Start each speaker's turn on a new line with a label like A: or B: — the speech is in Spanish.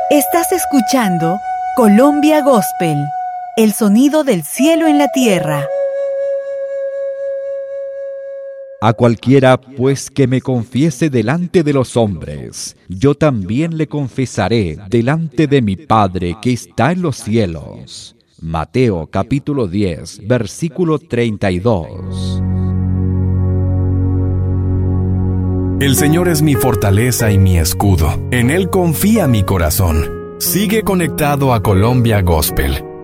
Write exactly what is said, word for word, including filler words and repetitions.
A: Estás escuchando Colombia Gospel, el sonido del cielo en la tierra.
B: A cualquiera, pues, que me confiese delante de los hombres, yo también le confesaré delante de mi Padre que está en los cielos. Mateo capítulo diez, versículo treinta y dos.
C: El Señor es mi fortaleza y mi escudo. En Él confía mi corazón. Sigue conectado a Colombia Gospel.